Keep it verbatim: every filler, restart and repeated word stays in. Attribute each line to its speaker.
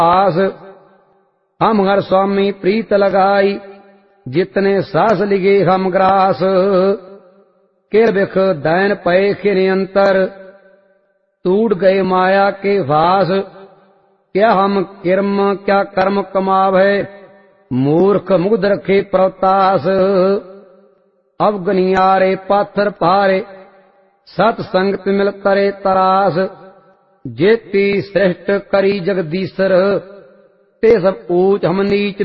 Speaker 1: आस। हम हर स्वामी प्रीत लगाई, जितने सास लिगे हम ग्रास। किर बिख दैन पए खिन अंतर, टूट गए माया के भास। क्या हम किरम क्या कर्म कमावे, मूर्ख मुग्ध रखे प्रतास। अवगनियारे पाथर पारे, सत संगत मिल करे तरास। जेती श्रेष्ठ करी जगदीसर, ते सब ऊच हम नीच